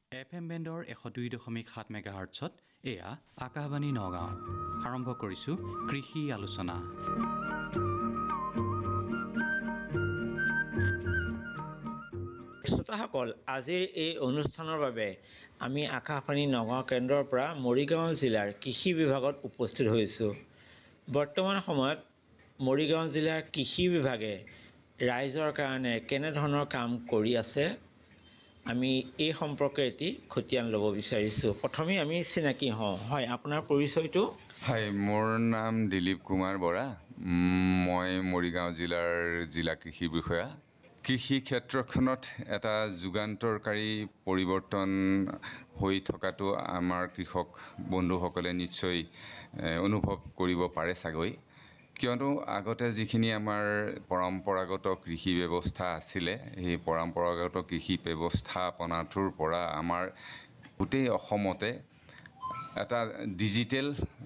FM বেণ্ডৰ 102.7 মেগাহাৰ্টছত এয়া আকাশবাণী নগাঁও। আৰম্ভ কৰিছোঁ কৃষি আলোচনা। শ্ৰোতাসকল, আজিৰ এই অনুষ্ঠানৰ বাবে আমি আকাশবাণী নগাঁও কেন্দ্ৰৰ পৰা মৰিগাঁও জিলাৰ কৃষি বিভাগত উপস্থিত হৈছোঁ। বৰ্তমান সময়ত মৰিগাঁও জিলাৰ কৃষি বিভাগে ৰাইজৰ কাৰণে কেনেধৰণৰ কাম কৰি আছে, আমি এই সম্পৰ্কে এটি খতিয়ান ল'ব বিচাৰিছোঁ। প্ৰথমে আমি চিনাকি হওঁ। হয়, আপোনাৰ পৰিচয়টো? হয়, মোৰ নাম দিলীপ কুমাৰ বৰা। মই মৰিগাঁও জিলাৰ জিলা কৃষি বিষয়া। কৃষি ক্ষেত্ৰখনত এটা যুগান্তৰকাৰী পৰিৱৰ্তন হৈ থকাটো আমাৰ কৃষক বন্ধুসকলে নিশ্চয় অনুভৱ কৰিব পাৰে চাগৈ। কিয়নো আগতে যিখিনি আমাৰ পৰম্পৰাগত কৃষি ব্যৱস্থা আছিলে, সেই পৰম্পৰাগত কৃষি ব্যৱস্থাপনাটোৰ পৰা আমাৰ গোটেই অসমতে এটা ডিজিটেল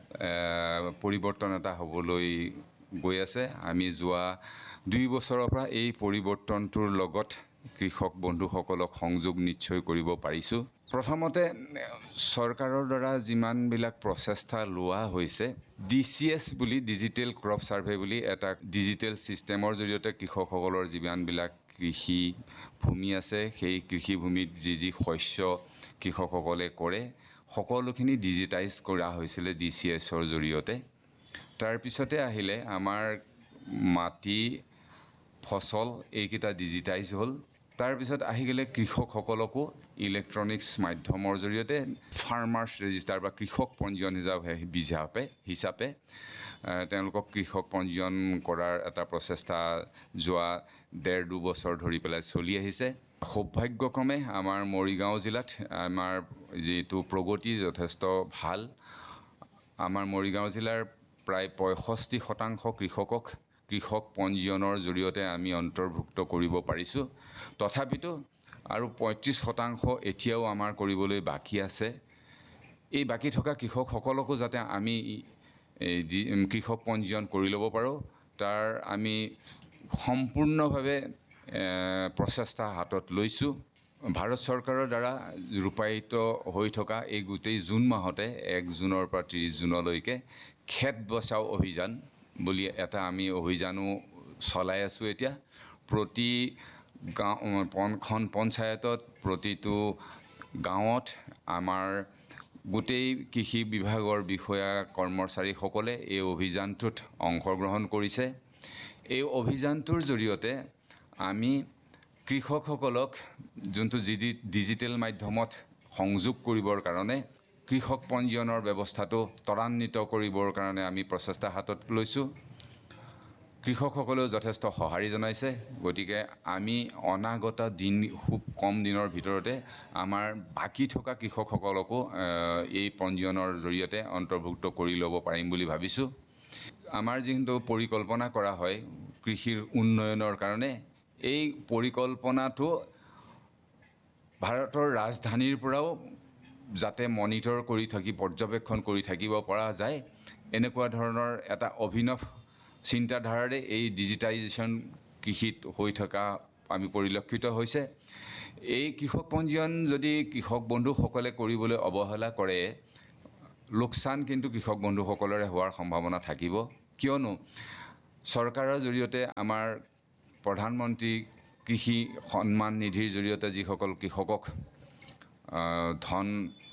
পৰিৱৰ্তন এটা হ'বলৈ গৈ আছে। আমি যোৱা 2 বছৰৰ পৰা এই পৰিৱৰ্তনটোৰ লগত কৃষক বন্ধুসকলক সংযোগ নিশ্চয় কৰিব পাৰিছোঁ। প্ৰথমতে চৰকাৰৰ দ্বাৰা যিমানবিলাক প্ৰচেষ্টা লোৱা হৈছে, DCS বুলি ডিজিটেল ক্ৰপ ছাৰ্ভে বুলি এটা ডিজিটেল ছিষ্টেমৰ জৰিয়তে কৃষকসকলৰ যিমানবিলাক কৃষি ভূমি আছে, সেই কৃষিভূমিত যি শস্য কৃষকসকলে কৰে সকলোখিনি ডিজিটাইজ কৰা হৈছিলে DCSৰ জৰিয়তে। তাৰপিছতে আহিলে আমাৰ মাটি, ফচল এইকেইটা ডিজিটাইজ হ'ল। তাৰপিছত আহি গ'লে কৃষকসকলকো ইলেক্ট্ৰনিক্স মাধ্যমৰ জৰিয়তে ফাৰ্মাৰ্ছ ৰেজিষ্টাৰ বা কৃষক পঞ্জীয়ন হিচাপে তেওঁলোকক কৃষক পঞ্জীয়ন কৰাৰ এটা প্ৰচেষ্টা যোৱা 1.5-2 বছৰ ধৰি পেলাই চলি আহিছে। সৌভাগ্যক্ৰমে আমাৰ মৰিগাঁও জিলাত আমাৰ যিটো প্ৰগতি যথেষ্ট ভাল। আমাৰ মৰিগাঁও জিলাৰ প্ৰায় 65% কৃষকক কৃষক পঞ্জীয়নৰ জৰিয়তে আমি অন্তৰ্ভুক্ত কৰিব পাৰিছোঁ। তথাপিতো আৰু 35% এতিয়াও আমাৰ কৰিবলৈ বাকী আছে। এই বাকী থকা কৃষকসকলকো যাতে আমি কৃষক পঞ্জীয়ন কৰি ল'ব পাৰোঁ, তাৰ আমি সম্পূৰ্ণভাৱে প্ৰচেষ্টা হাতত লৈছোঁ। ভাৰত চৰকাৰৰ দ্বাৰা ৰূপায়িত হৈ থকা এই গোটেই জুন মাহতে 1 জুনৰ পৰা 30 জুনলৈকে খেত বচাও অভিযান বুলি এটা আমি অভিযানো চলাই আছোঁ। এতিয়া প্ৰতি পঞ্চায়তত, প্ৰতিটো গাঁৱত আমাৰ গোটেই কৃষি বিভাগৰ বিষয়া কৰ্মচাৰীসকলে এই অভিযানটোত অংশগ্ৰহণ কৰিছে। এই অভিযানটোৰ জৰিয়তে আমি কৃষকসকলক যোনটো ডিজিটেল মাধ্যমত সংযোগ কৰিবৰ কাৰণে কৃষক পঞ্জীয়নৰ ব্যৱস্থাটো ত্বৰান্বিত কৰিবৰ কাৰণে আমি প্ৰচেষ্টা হাতত লৈছোঁ। কৃষকসকলেও যথেষ্ট সঁহাৰি জনাইছে। গতিকে আমি অনাগত খুব কম দিনৰ ভিতৰতে আমাৰ বাকী থকা কৃষকসকলকো এই পঞ্জীয়নৰ জৰিয়তে অন্তৰ্ভুক্ত কৰি ল'ব পাৰিম বুলি ভাবিছোঁ। আমাৰ যিহেতু পৰিকল্পনা কৰা হয় কৃষিৰ উন্নয়নৰ কাৰণে, এই পৰিকল্পনাটো ভাৰতৰ ৰাজধানীৰ পৰাও যাতে মনিটৰ কৰি পৰ্যবেক্ষণ কৰি থাকিব পৰা যায়, এনেকুৱা ধৰণৰ এটা অভিনৱ চিন্তাধাৰাৰে এই ডিজিটাইজেশ্যন কৃষিত হৈ থকা আমি পৰিলক্ষিত হৈছে। এই কৃষক পঞ্জীয়ন যদি কৃষক বন্ধুসকলে কৰিবলৈ অৱহেলা কৰে, লোকচান কিন্তু কৃষক বন্ধুসকলৰে হোৱাৰ সম্ভাৱনা থাকিব। কিয়নো চৰকাৰৰ জৰিয়তে আমাৰ প্ৰধানমন্ত্ৰী কৃষি সন্মান নিধিৰ জৰিয়তে যিসকল কৃষকক ধন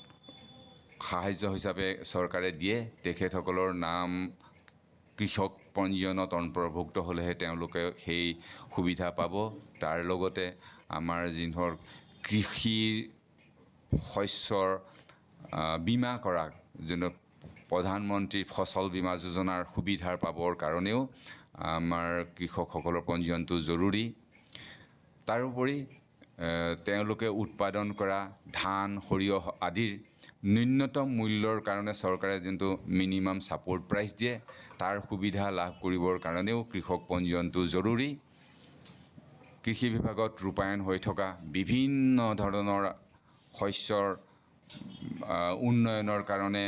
সাহাৰ্য হিচাপে চৰকাৰে দিয়ে, তেখেতসকলৰ নাম কৃষক পঞ্জীয়নত অন্তৰ্ভুক্ত হ'লেহে তেওঁলোকে সেই সুবিধা পাব। তাৰ লগতে আমাৰ যিধৰ কৃষিৰ শস্যৰ বীমা কৰা যেনে প্ৰধানমন্ত্ৰী ফচল বীমা যোজনাৰ সুবিধাৰ পাবৰ কাৰণেও আমাৰ কৃষকসকলৰ পঞ্জীয়নটো জৰুৰী। তাৰোপৰি তেওঁলোকে উৎপাদন কৰা ধান, সৰিয়হ আদিৰ ন্যূনতম মূল্যৰ কাৰণে চৰকাৰে যোনটো মিনিমাম ছাপৰ্ট প্ৰাইচ দিয়ে, তাৰ সুবিধা লাভ কৰিবৰ কাৰণেও কৃষক পঞ্জীয়নটো জৰুৰী। কৃষি বিভাগত ৰূপায়ণ হৈ থকা বিভিন্ন ধৰণৰ শস্যৰ উন্নয়নৰ কাৰণে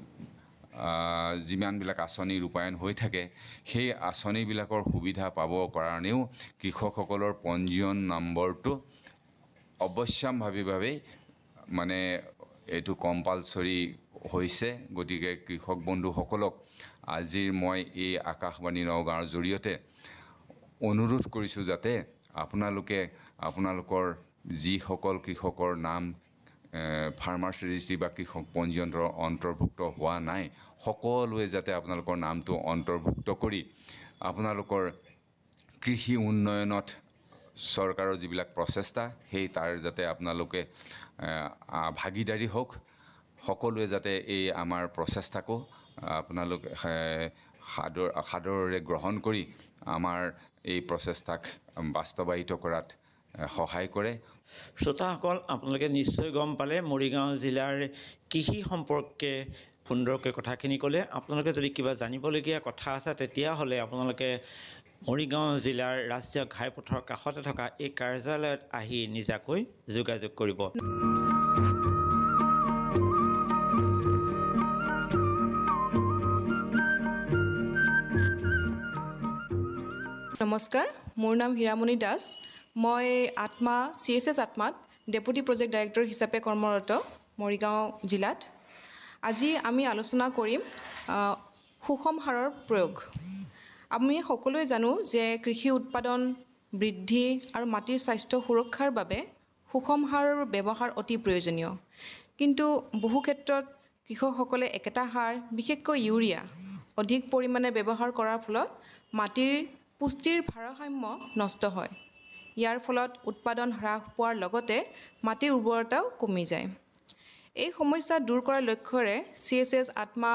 যিমানবিলাক আঁচনি ৰূপায়ণ হৈ থাকে, সেই আঁচনিবিলাকৰ সুবিধা পাবৰ কাৰণেও কৃষকসকলৰ পঞ্জীয়ন নম্বৰটো অৱশ্যম্ভাৱীভাৱে মানে এইটো কম্পালচৰি হৈছে। গতিকে কৃষক বন্ধুসকলক আজিৰ মই এই আকাশবাণী নগাঁৱৰ জৰিয়তে অনুৰোধ কৰিছোঁ যাতে আপোনালোকে আপোনালোকৰ যিসকল কৃষকৰ নাম ফাৰ্মাৰ্ছ ৰেজিষ্ট্ৰি বা কৃষক পঞ্জীয়নৰ অন্তৰ্ভুক্ত হোৱা নাই, সকলোৱে যাতে আপোনালোকৰ নামটো অন্তৰ্ভুক্ত কৰি আপোনালোকৰ কৃষি উন্নয়নত চৰকাৰৰ যিবিলাক প্ৰচেষ্টা সেই তাৰ যাতে আপোনালোকে ভাগিদাৰী হওক। সকলোৱে যাতে এই আমাৰ প্ৰচেষ্টাকো আপোনালোকে সাদৰেৰে গ্ৰহণ কৰি আমাৰ এই প্ৰচেষ্টাক বাস্তৱায়িত কৰাত সহায় কৰে। শ্ৰোতাসকল, আপোনালোকে নিশ্চয় গম পালে মৰিগাঁও জিলাৰ কৃষি সম্পৰ্কে সুন্দৰকৈ কথাখিনি ক'লে। আপোনালোকে যদি কিবা জানিবলগীয়া কথা আছে তেতিয়াহ'লে আপোনালোকে মৰিগাঁও জিলাৰ ৰাষ্ট্ৰীয় ঘাইপথৰ কাষতে থকা এই কাৰ্যালয়ত আহি নিজাকৈ যোগাযোগ কৰিব। নমস্কাৰ, মোৰ নাম হীৰামণি দাস। মই আত্মা CSS আত্মাত ডেপুটি প্ৰজেক্ট ডাইৰেক্টৰ হিচাপে কৰ্মৰত মৰিগাঁও জিলাত। আজি আমি আলোচনা কৰিম সুষম সাৰৰ প্ৰয়োগ। আমি সকলোৱে জানো যে কৃষি উৎপাদন বৃদ্ধি আৰু মাটিৰ স্বাস্থ্য সুৰক্ষাৰ বাবে সুষম সাৰৰ ব্যৱহাৰ অতি প্ৰয়োজনীয়। কিন্তু বহু ক্ষেত্ৰত কৃষকসকলে একেটা সাৰ, বিশেষকৈ ইউৰিয়া অধিক পৰিমাণে ব্যৱহাৰ কৰাৰ ফলত মাটিৰ পুষ্টিৰ ভাৰসাম্য নষ্ট হয়। ইয়াৰ ফলত উৎপাদন হ্ৰাস পোৱাৰ লগতে মাটিৰ উৰ্বৰতাও কমি যায়। এই সমস্যা দূৰ কৰাৰ লক্ষ্যৰে CSS আত্মা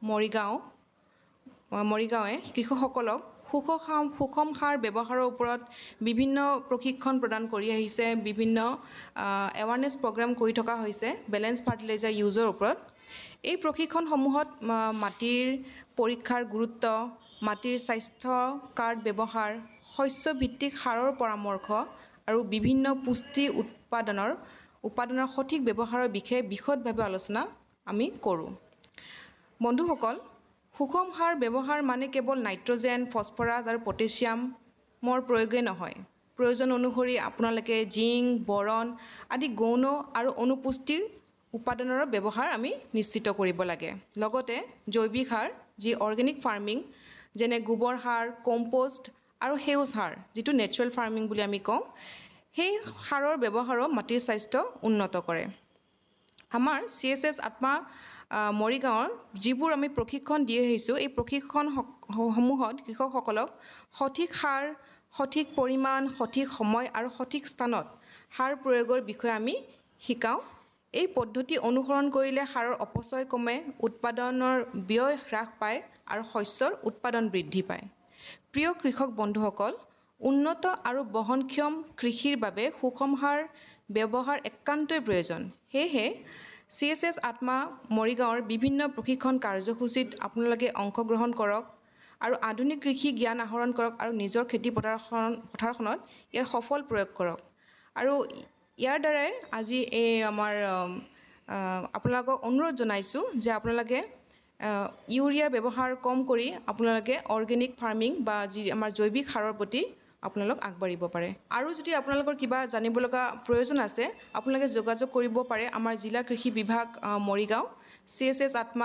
মৰিগাঁৱে কৃষকসকলক সুষম সাৰ ব্যৱহাৰৰ ওপৰত বিভিন্ন প্ৰশিক্ষণ প্ৰদান কৰি আহিছে। বিভিন্ন এৱাৰনেছ প্ৰগ্ৰাম কৰি থকা হৈছে বেলেঞ্চ ফাৰ্টিলাইজাৰ ইউজৰ ওপৰত। এই প্ৰশিক্ষণসমূহত মাটিৰ পৰীক্ষাৰ গুৰুত্ব, মাটিৰ স্বাস্থ্য কাৰ্ড ব্যৱহাৰ, শস্যভিত্তিক সাৰৰ পৰামৰ্শ আৰু বিভিন্ন পুষ্টি উৎপাদনৰ সঠিক ব্যৱহাৰৰ বিষয়ে বিশদভাৱে আলোচনা আমি কৰোঁ। বন্ধুসকল, সুষম সাৰ ব্যৱহাৰ মানে কেৱল নাইট্ৰজেন, ফছফৰাছ আৰু পটাছিয়ামৰ প্ৰয়োগেই নহয়। প্ৰয়োজন অনুসৰি আপোনালোকে জিংক, বৰণ আদি গৌণ আৰু অনুপুষ্টি উপাদানৰ ব্যৱহাৰ আমি নিশ্চিত কৰিব লাগে। লগতে জৈৱিক সাৰ, যি অৰ্গেনিক ফাৰ্মিং, যেনে গোবৰ সাৰ, কম্পোষ্ট আৰু সেউজ সাৰ, যিটো নেচাৰেল ফাৰ্মিং বুলি আমি কওঁ, সেই সাৰৰ ব্যৱহাৰো মাটিৰ স্বাস্থ্য উন্নত কৰে। আমাৰ CSS আত্মা মৰিগাঁৱৰ যিবোৰ আমি প্ৰশিক্ষণ দি আহিছোঁ, এই প্ৰশিক্ষণসমূহত কৃষকসকলক সঠিক সাৰ, সঠিক পৰিমাণ, সঠিক সময় আৰু সঠিক স্থানত সাৰ প্ৰয়োগৰ বিষয়ে আমি শিকাওঁ। এই পদ্ধতি অনুসৰণ কৰিলে সাৰৰ অপচয় কমে, উৎপাদনৰ ব্যয় হ্ৰাস পায় আৰু শস্যৰ উৎপাদন বৃদ্ধি পায়। প্ৰিয় কৃষক বন্ধুসকল, উন্নত আৰু বহনক্ষম কৃষিৰ বাবে সুষম সাৰ ব্যৱহাৰ একান্তই প্ৰয়োজন। সেয়েহে CSS আত্মা মৰিগাঁৱৰ বিভিন্ন প্ৰশিক্ষণ কাৰ্যসূচীত আপোনালোকে অংশগ্ৰহণ কৰক আৰু আধুনিক কৃষি জ্ঞান আহৰণ কৰক আৰু নিজৰ খেতি পথাৰখনত ইয়াৰ সফল প্ৰয়োগ কৰক। আৰু ইয়াৰ দ্বাৰাই আজি এই আমাৰ আপোনালোকক অনুৰোধ জনাইছোঁ যে আপোনালোকে ইউৰিয়া ব্যৱহাৰ কম কৰি আপোনালোকে অৰ্গেনিক ফাৰ্মিং বা যি আমাৰ জৈৱিক সাৰৰ প্ৰতি আপোনালোক আগবাঢ়িব পাৰে। আৰু যদি আপোনালোকৰ কিবা জানিব লগা প্ৰয়োজন আছে, আপোনালোকে যোগাযোগ কৰিব পাৰে আমাৰ জিলা কৃষি বিভাগ মৰিগাঁও, CSS আত্মা।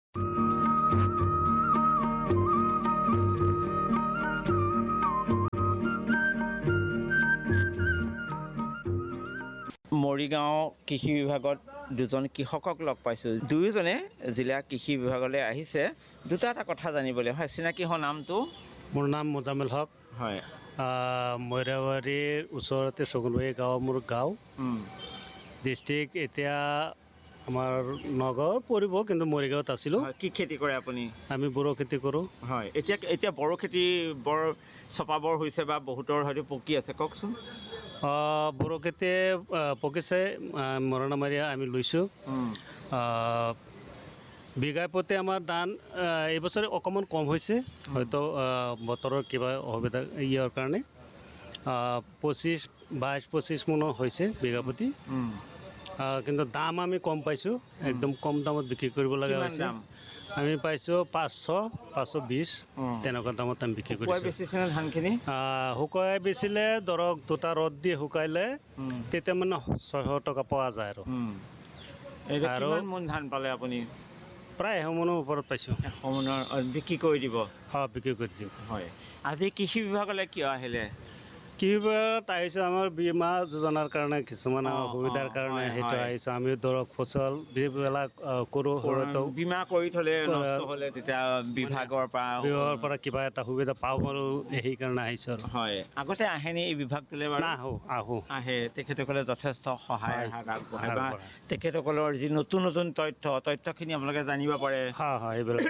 মৰিগাঁও কৃষি বিভাগত দুজন কৃষকক লগ পাইছোঁ। দুয়োজনে জিলা কৃষি বিভাগলৈ আহিছে এটা কথা জানিবলৈ। হয়, চিনাকি হোৱা নামটো? মোৰ নাম মোজামিল হক। হয়, মৈৰাবাৰীৰ ওচৰতে চগুনবাৰী গাঁও মোৰ গাঁও। ডিষ্ট্ৰিক্ট এতিয়া আমাৰ নগাঁৱত পৰিব, কিন্তু মৰিগাঁৱত আছিলোঁ। কি খেতি কৰে আপুনি? আমি বড়ো খেতি কৰোঁ। হয়, এতিয়া বড়ো খেতি বৰ চপাবৰ হৈছে বা বহুতৰ হয়তো পকি আছে, কওকচোন। বড়ো খেতি পকিছে, মৰণা মাৰি আমি লৈছোঁ। বিঘা প্ৰতি আমাৰ ধান এইবছৰ অকণমান কম হৈছে, হয়তো বতৰৰ কিবা অসুবিধা ইয়াৰ কাৰণে 22-25 মোনৰ হৈছে বিঘা প্ৰতি। কিন্তু দাম আমি কম পাইছোঁ, একদম কম দামত বিক্ৰী কৰিব লগা কিমান হৈছে। দাম? আমি পাইছোঁ 500, 520 তেনেকুৱা দামত আমি বিক্ৰী শুকুৱাই কৰিছোঁ। বেচিছেনে ধানখিনি? শুকুৱাই বেচিলে ধৰক 2টা ৰ'দ দি শুকাইলে তেতিয়া মানে 600 টকা পোৱা যায় আৰু এতিয়া আৰু- কিমান মোন ধান পালে আপুনি? প্ৰায় 100 মোনৰ ওপৰত পাইছোঁ। 100 মোনৰ বিক্ৰী কৰি দিব। বিক্ৰী কৰি দিওঁ। হয়, আজি কৃষি বিভাগলৈ কিয় আহিলে? কিবাত আহিছোঁ আমাৰ বীমা যোজনাৰ কাৰণে কিছুমান অ, অসুবিধাৰ অ, কাৰণে হয়, সেইটো হয়। আহিছোঁ। আমি ধৰক ফচল যিবিলাক কৰোঁ হয়তো বীমা কৰি থ'লে নষ্ট হ'লে তেতিয়া বিভাগৰ বিভাগৰ পৰা কিবা এটা সুবিধা পাওঁ আৰু সেইকাৰণে আহিছোঁ আৰু। হয়, আগতে আহেনি এই বিভাগটোলৈ বাৰু? না আহোঁ আহে, তেখেতসকলে যথেষ্ট সহায় আগবঢ়ায় বা আগবঢ়ায়। তেখেতসকলৰ যি নতুন নতুন তথ্যখিনি আপোনালোকে জানিব পাৰে। এইবিলাক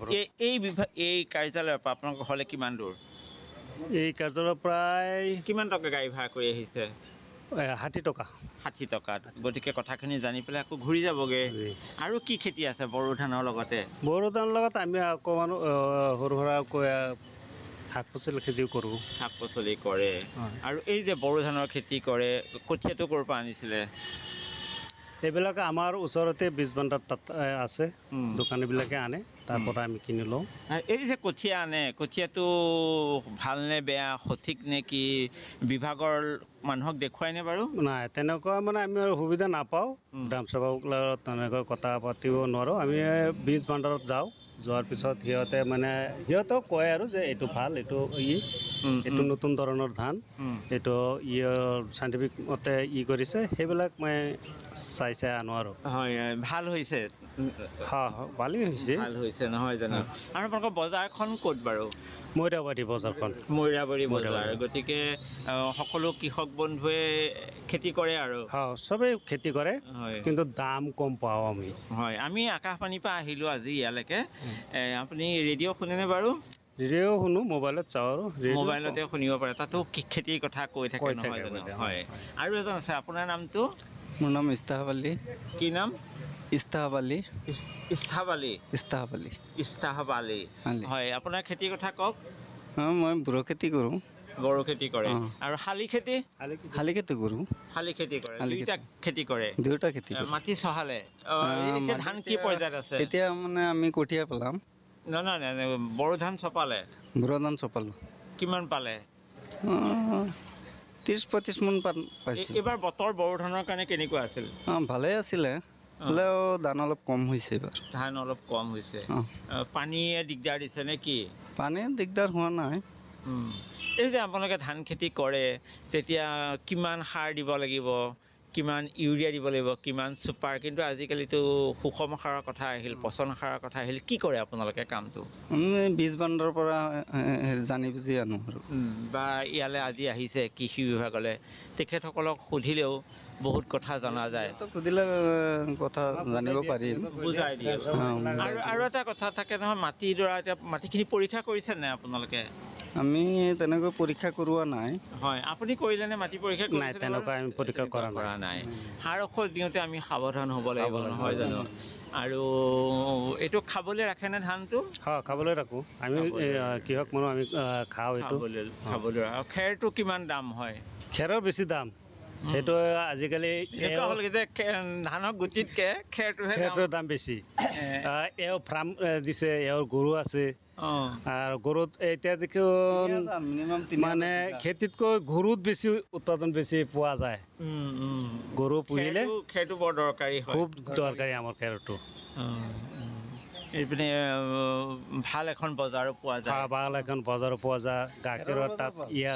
এই কাৰ্যালয়ৰ পৰা আপোনালোকৰ ঘৰলৈ কিমান দূৰ? এই কাৰ্যালয়ৰ প্ৰায় কিমান টকা গাড়ী ভাড়া কৰি আহিছে? 60 টকা। 60 টকাত। গতিকে কথাখিনি জানি পেলাই আকৌ ঘূৰি যাবগৈ। জি। আৰু কি খেতি আছে বড়ো ধানৰ লগতে? বড়ো ধানৰ লগত আমি অকণমান সৰু সুৰাকৈ শাক পাচলি খেতিও কৰোঁ। শাক পাচলি কৰে। আৰু এই যে বড়ো ধানৰ খেতি কৰে, কঠীয়াটো ক'ৰ পৰা আনিছিলে? এইবিলাক আমাৰ ওচৰতে বীজ ভাণ্ডাৰ তাত আছে, দোকানীবিলাকে আনে, তাৰ পৰা আমি কিনি লওঁ। এই যে কঠীয়া আনে, কঠীয়াটো ভালনে বেয়া, সঠিক নে কি, বিভাগৰ মানুহক দেখুৱাইনে বাৰু? নাই, তেনেকুৱা মানে আমি আৰু সুবিধা নাপাওঁ। গ্ৰাম সেৱকৰ লগত তেনেকৈ কথা পাতিব নোৱাৰোঁ। আমি বীজ ভাণ্ডাৰত যাওঁ, যোৱাৰ পিছত সিহঁতেও কয় আৰু যে এইটো ভাল, এইটো নতুন ধৰণৰ ধান, এইটো চাইণ্টিফিক মতে কৰিছে, সেইবিলাক মই চাই আনো আৰু। হয়, ভাল হৈছে। ভালেই হৈছে। ভাল হৈছে নহয় জানো? আৰু আপোনালোকৰ বজাৰখন ক'ত বাৰু? মৈৰাবাৰী বজাৰখন। মৈৰাবাৰী বজাৰ। গতিকে সকলো কৃষক বন্ধুৱে খেতি কৰে আৰু। চবেই খেতি কৰে, হয়। কিন্তু দাম কম পাওঁ আমি। হয়, আমি আকাশবাণীৰ পৰা আহিলোঁ আজি ইয়ালৈকে। আপুনি ৰেডিঅ' শুনেনে বাৰু? ৰেডিঅ' শুনো, মোবাইলত চাওঁ আৰু মোবাইলতে শুনিব পাৰে, তাতো খেতিৰ কথা কৈ থাকে নহয় জানো? হয়। আৰু এজন আছে, আপোনাৰ নামটো? মোৰ নাম ইস্তাহাব আলী। কি নাম? ইস্তাহাব আলী। ইস্তাহাব আলী। ইস্তাহাব আলী। ইস্তাহাব আলী। আলী। হয়, আপোনাৰ খেতিৰ কথা কওক। মই বড়ো খেতি কৰোঁ। বড়ো খেতি কৰে। আৰু শালি খেতি? শালি খেতি কৰোঁ। শালি খেতি কৰে। শালি দুইটা খেতি কৰে। দুয়োটা খেতি কৰোঁ। মাটি চহালে? এতিয়া ধান কি পৰ্যায়ত আছে? এতিয়া মানে আমি কঠীয়া পেলাম। নহয়, বড়ো ধান চপালে? বড়ো ধান চপালোঁ। কিমান পালে? 30-35 মোন পাইছোঁ। এইবাৰ বতৰ বড়ো ধানৰ কাৰণে কেনেকুৱা আছিল? ভালেই আছিলে, হ'লেও ধান অলপ কম হৈছে এইবাৰ। ধান অলপ কম হৈছে। পানীয়ে দিগদাৰ দিছে নে কি? পানীৰ দিগদাৰ হোৱা নাই। এই যে আপোনালোকে ধান খেতি কৰে, তেতিয়া কিমান সাৰ দিব লাগিব, কিমান ইউৰিয়া দিব লাগিব, কিমান ছুপাৰ, কিন্তু আজিকালিতো সুষম সাৰৰ কথা আহিল, পচন সাৰৰ কথা আহিল, কি কৰে আপোনালোকে কামটো? আমি বীজ ভাণ্ডাৰৰ পৰা জানি বুজি আনো আৰু। বা ইয়ালৈ আজি আহিছে কৃষি বিভাগলৈ, তেখেতসকলক সুধিলেও বহুত কথা জনা যায়। সুধিলে কথা জানিব পাৰিম, বুজাই দিয়ে। আৰু এটা কথা থাকে নহয়, মাটিডৰা এতিয়া মাটিখিনি পৰীক্ষা কৰিছে নাই আপোনালোকে? আমি তেনেকৈ পৰীক্ষা কৰোৱা নাই। হয়, আপুনি কৰিলেনে মাটি পৰীক্ষা? নাই, তেনেকুৱা আমি পৰীক্ষা কৰা নাই। সাৰ ঔষধ দিওঁতে আমি সাৱধান হ'ব লাগিব নহয় জানো? আৰু এইটো খাবলৈ ৰাখেনে ধানটো? খাবলৈ ৰাখোঁ আমি, কৃষক মানুহ আমি খাওঁ এইটো। খাবলৈ। আৰু খেৰটো কিমান দাম হয়? খেৰৰ বেছি দাম, সেইটো আজিকালি এনেকুৱা হ'ল যে ধানৰ গুটিতকৈ খেৰটোৰ দাম বেছি। এওঁ ফাৰ্ম দিছে, এওঁৰ গৰু আছে, আৰু গৰুত এতিয়া দেখোন মানে খেতিতকৈ গৰুত বেছি উৎপাদন বেছি পোৱা যায়। গৰু পুহিলে খেৰটো বৰ দৰকাৰী, খুব দৰকাৰী আমাৰ খেৰটো। এইপিনে ভাল এখন বজাৰো পোৱা যায়। ভাল এখন বজাৰো পোৱা যায়, গাখীৰৰ তাত